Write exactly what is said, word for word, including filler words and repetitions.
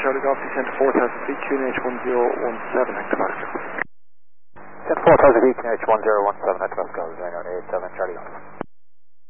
Charlie Golf, descend to four thousand feet, Q N H one zero one seven, Hector Pascal. Descend four thousand feet, Q N H one zero one seven, Hector Pascal, January eight seven, Charlie Golf.